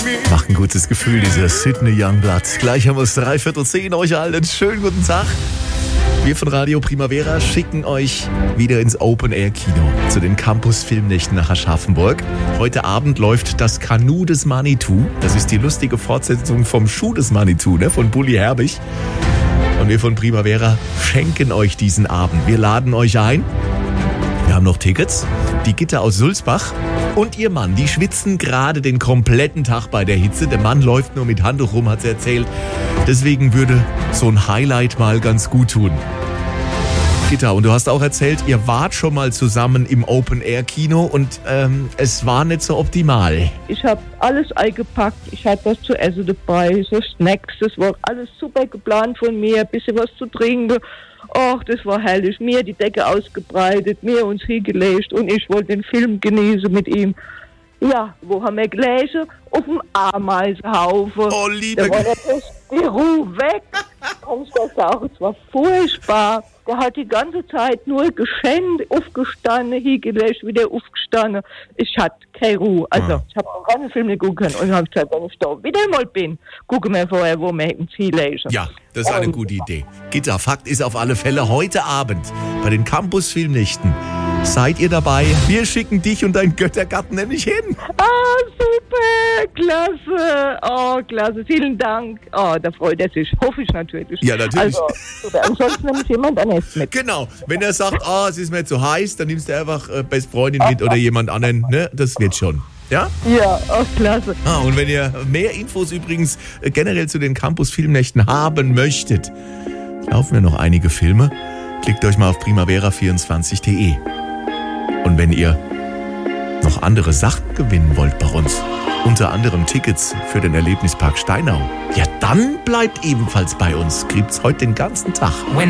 Macht ein gutes Gefühl, dieser Sydney Youngblood. Gleich haben wir es 9:45 euch allen. Schönen guten Tag. Wir von Radio Primavera schicken euch wieder ins Open-Air-Kino zu den Campus-Filmnächten nach Aschaffenburg. Heute Abend läuft das Kanu des Manitou. Das ist die lustige Fortsetzung vom Schuh des Manitou, von Bully Herbig. Und wir von Primavera schenken euch diesen Abend. Wir laden euch ein. Wir haben noch Tickets. Die Gitter aus Sulzbach und ihr Mann, die schwitzen gerade den kompletten Tag bei der Hitze. Der Mann läuft nur mit Handtuch rum, hat sie erzählt. Deswegen würde so ein Highlight mal ganz gut tun. Gitta, und du hast auch erzählt, ihr wart schon mal zusammen im Open-Air-Kino und es war nicht so optimal. Ich habe alles eingepackt, ich hatte was zu essen dabei, so Snacks, das war alles super geplant von mir, ein bisschen was zu trinken. Ach, das war herrlich. Mir die Decke ausgebreitet, mir uns hingelegt und ich wollte den Film genießen mit ihm. Ja, wo haben wir gelesen? Auf dem Ameisenhaufen. Oh, liebe Da war die Ruhe weg. Kommst du sagen, es war furchtbar. Der hat die ganze Zeit nur geschenkt, aufgestanden, hingelegt, wieder aufgestanden. Ich hatte keine Ruhe. Also, ich habe auch keinen Film nicht gucken können. Und ich habe gesagt, wenn ich da wieder mal bin, gucken wir vorher, wo wir ins Ziel lesen. Ja, das ist eine gute Idee. Gitta, Fakt ist auf alle Fälle heute Abend bei den Campus-Filmnächten. Seid ihr dabei? Wir schicken dich und deinen Göttergatten nämlich hin. Ah, super, klasse. Oh, klasse, vielen Dank. Oh, da freut er sich, hoffe ich natürlich. Ja, natürlich. Also, super. Ansonsten nimmt jemand anderes mit. Genau, wenn er sagt, es ist mir zu heiß, dann nimmst du einfach Best Freundin mit oder jemand anderen. Ne? Das wird schon. Ja? Ja, oh, klasse. Und wenn ihr mehr Infos übrigens generell zu den Campus-Filmnächten haben möchtet, laufen ja noch einige Filme. Klickt euch mal auf primavera24.de. Und wenn ihr noch andere Sachen gewinnen wollt bei uns, unter anderem Tickets für den Erlebnispark Steinau, ja dann bleibt ebenfalls bei uns. Kriegt's heute den ganzen Tag.